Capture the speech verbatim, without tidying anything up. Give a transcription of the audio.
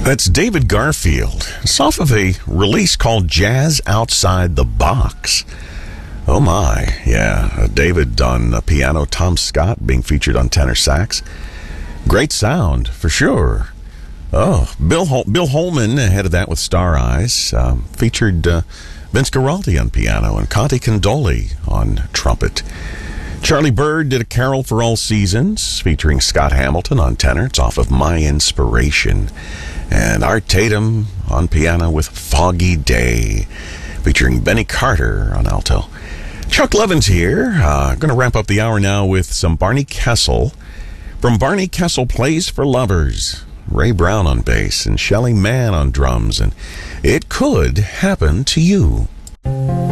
That's David Garfield. It's off of a release called Jazz Outside the Box. Oh my, yeah. Uh, David on uh, piano, Tom Scott being featured on tenor sax. Great sound, for sure. Oh, Bill Hol- Bill Holman ahead of that with Star Eyes. Um, featured uh, Vince Guaraldi on piano and Conte Candoli on trumpet. Charlie Bird did A Carol for All Seasons, featuring Scott Hamilton on tenor. It's off of My Inspiration. And Art Tatum on piano with Foggy Day, featuring Benny Carter on alto. Chuck Levin's here. Uh, going to wrap up the hour now with some Barney Kessel. From Barney Kessel Plays for Lovers, Ray Brown on bass and Shelly Manne on drums. And It Could Happen to You.